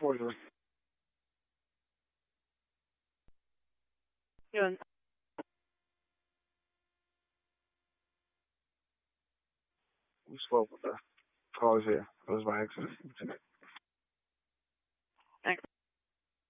order. Yun. We spoke with the calls here. It was by accident.